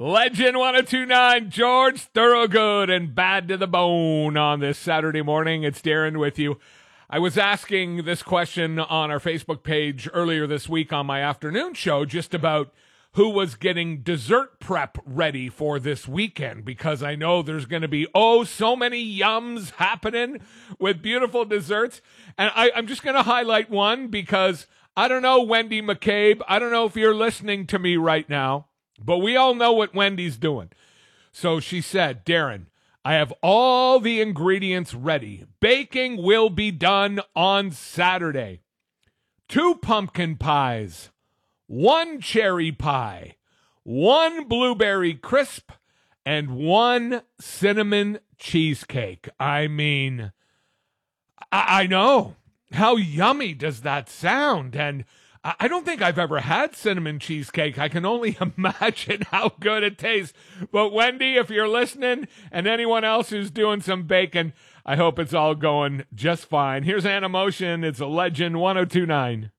Legend 1029, George Thorogood and Bad to the Bone on this Saturday morning. It's Darren with you. I was asking this question on our Facebook page earlier this week on my afternoon show just about who was getting dessert prep ready for this weekend, because I know there's going to be, so many yums happening with beautiful desserts. And I'm just going to highlight one because I don't know, Wendy McCabe. I don't know if you're listening to me right now, but we all know what Wendy's doing. So she said, Darren, I have all the ingredients ready. Baking will be done on Saturday. 2 pumpkin pies, 1 cherry pie, 1 blueberry crisp, and 1 cinnamon cheesecake. I mean, I know. How yummy does that sound? And I don't think I've ever had cinnamon cheesecake. I can only imagine how good it tastes. But Wendy, if you're listening, and anyone else who's doing some baking, I hope it's all going just fine. Here's Anna Motion. It's a Legend 1029.